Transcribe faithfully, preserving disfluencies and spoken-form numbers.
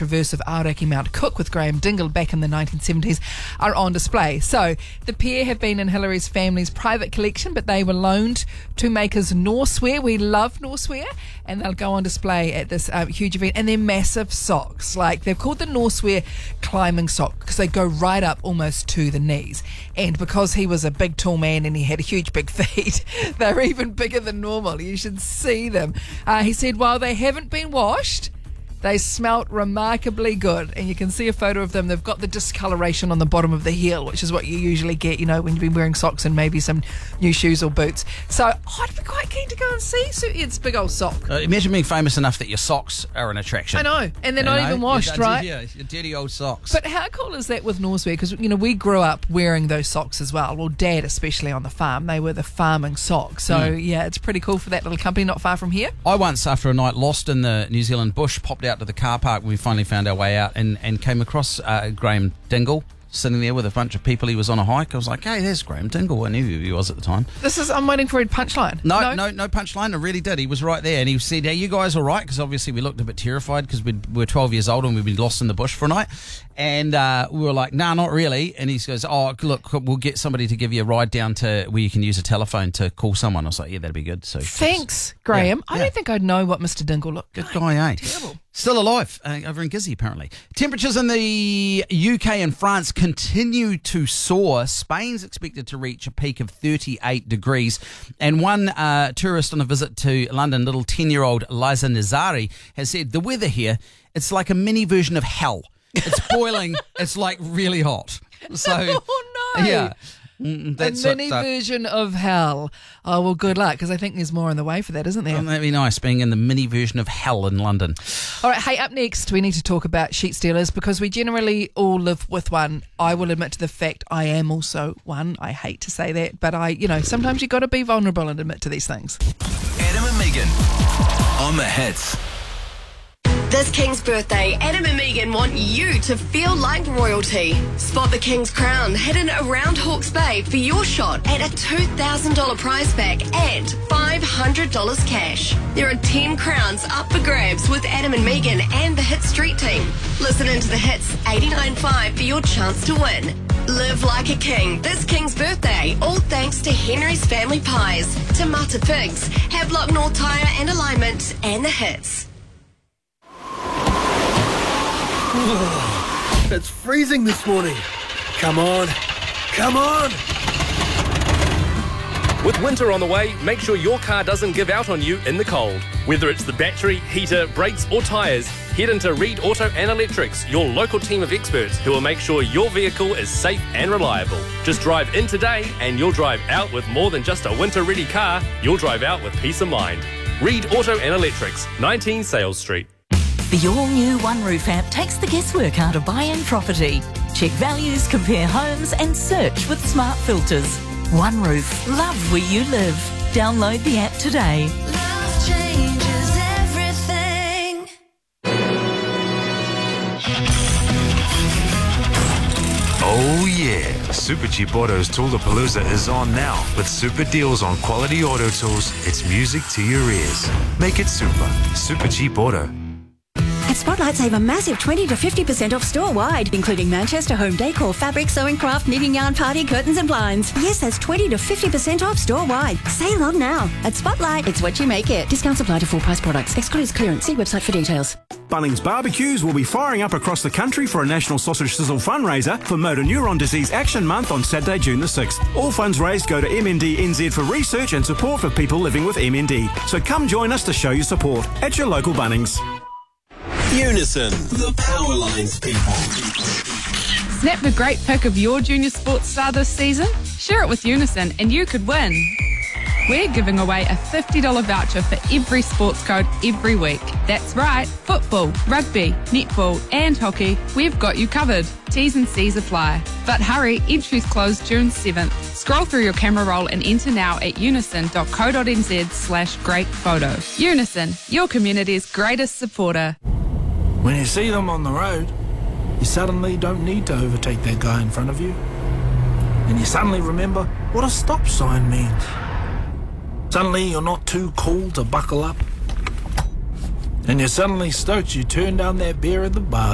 traverse of Aoraki Mount Cook with Graham Dingle back in the nineteen seventies are on display. So the pair have been in Hillary's family's private collection, but they were loaned to makers Norswear. We love Norswear, and they'll go on display at this uh, huge event. And they're massive socks. Like, they're called the Norswear climbing sock because they go right up almost to the knees. And because he was a big tall man and he had huge big feet, they're even bigger than normal. You should see them. Uh, he said while they haven't been washed, they smelt remarkably good, and you can see a photo of them. They've got the discoloration on the bottom of the heel, which is what you usually get, you know, when you've been wearing socks and maybe some new shoes or boots. So I'd be quite keen to go and see Suited's big old sock. Uh, imagine being famous enough that your socks are an attraction. I know, and they're you not know? even washed, your, right? Yeah, your dirty old socks. But how cool is that with Norswear? Because, you know, we grew up wearing those socks as well. Well, Dad especially on the farm. They were the farming socks. So, mm. yeah, it's pretty cool for that little company not far from here. I once, after a night lost in the New Zealand bush, popped out to the car park when we finally found our way out and, and came across uh, Graham Dingle sitting there with a bunch of people. He was on a hike. I was like, hey, there's Graham Dingle. I knew who he was at the time. This is, I'm waiting for a punchline. No, no, no, no punchline. I really did. He was right there. And he said, are you guys all right? Because obviously we looked a bit terrified because we were twelve years old and we'd been lost in the bush for a night. And uh, we were like, no, nah, not really. And he goes, oh, look, we'll get somebody to give you a ride down to where you can use a telephone to call someone. I was like, yeah, that'd be good. So thanks, Graham. Yeah, I yeah. don't think I'd know what Mister Dingle looked Good like. guy, eh? Terrible. Still alive uh, over in Gizzy, apparently. Temperatures in the U K and France continue to soar. Spain's expected to reach a peak of thirty-eight degrees. And one uh, tourist on a visit to London, little ten-year-old Liza Nazari, has said, the weather here, it's like a mini version of hell. It's boiling. It's like really hot. So, oh, no. Yeah. Mm, that's a mini what, uh, version of hell. Oh, well, good luck, because I think there's more on the way for that, isn't there? Wouldn't that be nice, being in the mini version of hell in London? All right, hey, up next, we need to talk about sheet stealers, because we generally all live with one. I will admit to the fact I am also one. I hate to say that, but I, you know, sometimes you got to be vulnerable and admit to these things. Adam and Megan on the hits. This King's birthday, Adam and Megan want you to feel like royalty. Spot the King's crown hidden around Hawke's Bay for your shot at a two thousand dollars prize pack and five hundred dollars cash. There are ten crowns up for grabs with Adam and Megan and the Hit Street team. Listen into the Hits eighty-nine point five for your chance to win. Live like a king this King's birthday, all thanks to Henry's Family Pies, Tomato Pigs, Havelock North Tyre and Alignment, and the Hits. It's freezing this morning. Come on. Come on. With winter on the way, make sure your car doesn't give out on you in the cold. Whether it's the battery, heater, brakes or tyres, head into Reed Auto and Electrics, your local team of experts who will make sure your vehicle is safe and reliable. Just drive in today and you'll drive out with more than just a winter-ready car. You'll drive out with peace of mind. Reed Auto and Electrics, nineteen Sales Street. The all-new One Roof app takes the guesswork out of buying property. Check values, compare homes and search with smart filters. One Roof. Love where you live. Download the app today. Love changes everything. Oh yeah, Super Cheap Auto's Toolapalooza is on now with super deals on quality auto tools. It's music to your ears. Make it super. Super Cheap Auto. At Spotlight, save a massive twenty to fifty percent off store-wide, including Manchester home decor, fabric, sewing craft, knitting yarn, party, curtains and blinds. Yes, that's twenty to fifty percent off store-wide. Sale on now. At Spotlight, it's what you make it. Discounts apply to full-price products. Excludes clearance. See website for details. Bunnings Barbecues will be firing up across the country for a National Sausage Sizzle fundraiser for Motor Neuron Disease Action Month on Saturday, June the sixth. All funds raised go to M N D N Z for research and support for people living with M N D. So come join us to show your support at your local Bunnings. Unison, the Powerlines people. Snap the great pick of your junior sports star this season. Share it with Unison and you could win. We're giving away a fifty dollars voucher for every sports code every week. That's right, football, rugby, netball and hockey, we've got you covered. T's and C's apply. But hurry, entries close June seventh. Scroll through your camera roll and enter now at unison.co.nz slash great photo. Unison, your community's greatest supporter. When you see them on the road, you suddenly don't need to overtake that guy in front of you. And you suddenly remember what a stop sign means. Suddenly you're not too cool to buckle up. And you're suddenly stoked you turned down that beer at the bar